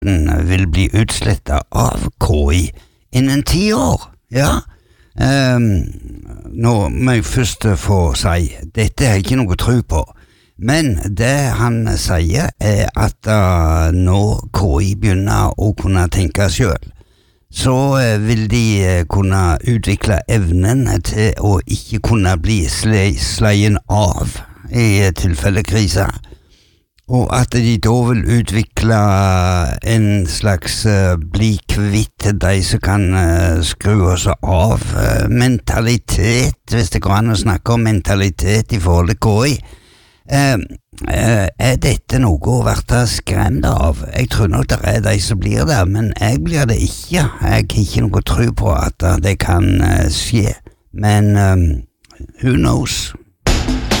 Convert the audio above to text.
den vil bli utslettet av KI innen 10 år, ja. Nå må jeg først få si, dette er ikke noe tro på, men det han sier at når KI begynner å kunne tenke selv, så vil de kunne utvikle evnen til å ikke kunne bli sleien av i tilfelle krise, og at de da vil utvikle en slags bli kvitt de som kan skru oss av mentalitet, hvis det går an å snakke om mentalitet i forhold til KI. Dette noe å være skremt av? Jeg tror nok det de som blir der, men jeg blir det ikke. Jeg har ikke noe tro på at det kan skje, men who knows?